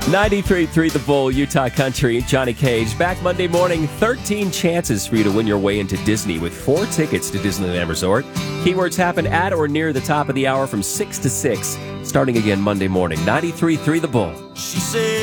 93.3 The Bull, Utah Country, Johnny Cage. Back Monday morning, 13 chances for you to win your way into Disney with 4 tickets to Disneyland Resort. Keywords happen at or near the top of the hour from 6 to 6. Starting again Monday morning, 93.3 The Bull. She said